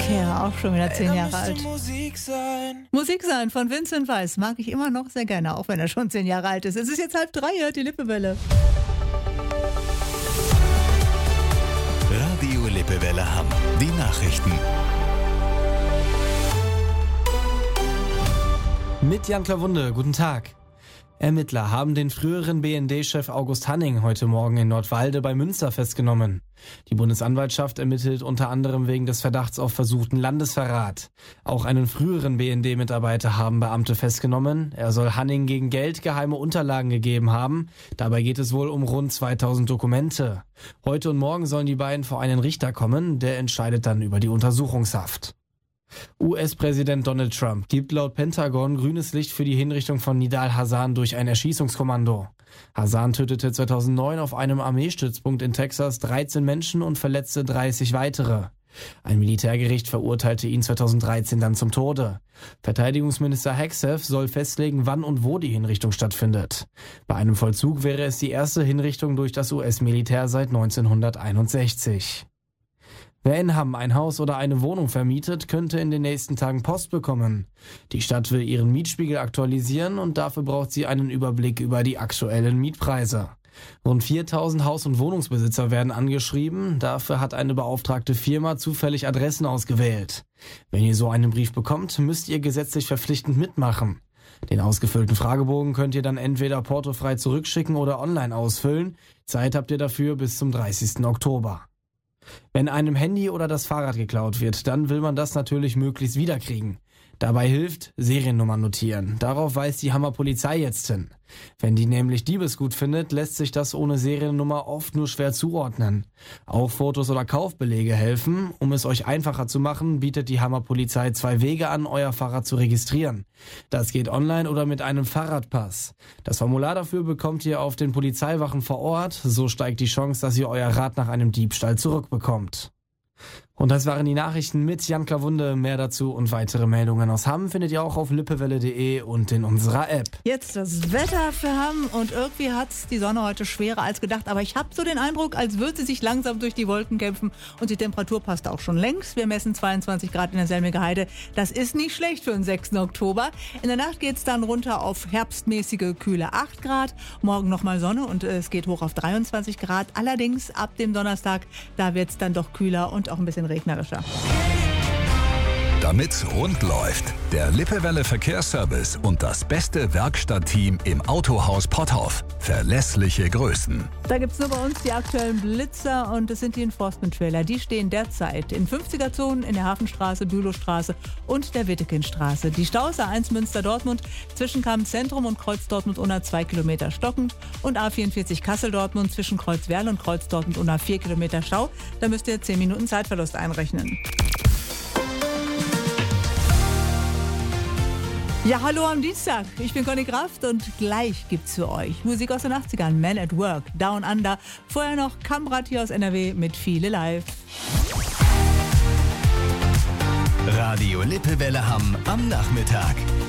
Ja, auch schon wieder 10 Jahre alt. Musik sein. Musik sein von Vincent Weiss mag ich immer noch sehr gerne, auch wenn er schon 10 Jahre alt ist. Es ist jetzt 2:30, hört die Lippewelle. Radio Lippewelle Hamm. Die Nachrichten. Mit Jan Klawunde, guten Tag. Ermittler haben den früheren BND-Chef August Hanning heute Morgen in Nordwalde bei Münster festgenommen. Die Bundesanwaltschaft ermittelt unter anderem wegen des Verdachts auf versuchten Landesverrat. Auch einen früheren BND-Mitarbeiter haben Beamte festgenommen. Er soll Hanning gegen Geld geheime Unterlagen gegeben haben. Dabei geht es wohl um rund 2000 Dokumente. Heute und morgen sollen die beiden vor einen Richter kommen. Der entscheidet dann über die Untersuchungshaft. US-Präsident Donald Trump gibt laut Pentagon grünes Licht für die Hinrichtung von Nidal Hasan durch ein Erschießungskommando. Hasan tötete 2009 auf einem Armeestützpunkt in Texas 13 Menschen und verletzte 30 weitere. Ein Militärgericht verurteilte ihn 2013 dann zum Tode. Verteidigungsminister Hegseth soll festlegen, wann und wo die Hinrichtung stattfindet. Bei einem Vollzug wäre es die erste Hinrichtung durch das US-Militär seit 1961. Wer in Hamm ein Haus oder eine Wohnung vermietet, könnte in den nächsten Tagen Post bekommen. Die Stadt will ihren Mietspiegel aktualisieren und dafür braucht sie einen Überblick über die aktuellen Mietpreise. Rund 4000 Haus- und Wohnungsbesitzer werden angeschrieben. Dafür hat eine beauftragte Firma zufällig Adressen ausgewählt. Wenn ihr so einen Brief bekommt, müsst ihr gesetzlich verpflichtend mitmachen. Den ausgefüllten Fragebogen könnt ihr dann entweder portofrei zurückschicken oder online ausfüllen. Zeit habt ihr dafür bis zum 30. Oktober. Wenn einem Handy oder das Fahrrad geklaut wird, dann will man das natürlich möglichst wiederkriegen. Dabei hilft Seriennummern notieren. Darauf weist die Hammer Polizei jetzt hin. Wenn die nämlich Diebesgut findet, lässt sich das ohne Seriennummer oft nur schwer zuordnen. Auch Fotos oder Kaufbelege helfen. Um es euch einfacher zu machen, bietet die Hammer Polizei 2 Wege an, euer Fahrrad zu registrieren. Das geht online oder mit einem Fahrradpass. Das Formular dafür bekommt ihr auf den Polizeiwachen vor Ort. So steigt die Chance, dass ihr euer Rad nach einem Diebstahl zurückbekommt. Und das waren die Nachrichten mit Jan Klawunde. Mehr dazu und weitere Meldungen aus Hamm findet ihr auch auf lippewelle.de und in unserer App. Jetzt das Wetter für Hamm und irgendwie hat die Sonne heute schwerer als gedacht, aber ich habe so den Eindruck, als würde sie sich langsam durch die Wolken kämpfen und die Temperatur passt auch schon längst. Wir messen 22 Grad in der Selmiger Heide. Das ist nicht schlecht für den 6. Oktober. In der Nacht geht es dann runter auf herbstmäßige, kühle 8 Grad. Morgen nochmal Sonne und es geht hoch auf 23 Grad. Allerdings ab dem Donnerstag, da wird es dann doch kühler und auch ein bisschen regnerischer. Damit rund läuft, der Lippewelle Verkehrsservice und das beste Werkstattteam im Autohaus Potthoff. Verlässliche Größen. Da gibt es nur bei uns die aktuellen Blitzer und es sind die Enforcement-Trailer. Die stehen derzeit in 50er-Zonen in der Hafenstraße, Bülowstraße und der Wittekindstraße. Die Staus A1 Münster-Dortmund zwischen Kamm-Zentrum und Kreuz-Dortmund-Unna 2 Kilometer stockend und A44 Kassel-Dortmund zwischen Kreuz-Werl und Kreuz-Dortmund-Unna 4 Kilometer Stau. Da müsst ihr 10 Minuten Zeitverlust einrechnen. Ja, hallo am Dienstag. Ich bin Conny Kraft und gleich gibt's für euch Musik aus den 80ern, Man at Work, Down Under. Vorher noch Kamrat hier aus NRW mit Viele Live. Radio Lippewelle Hamm am Nachmittag.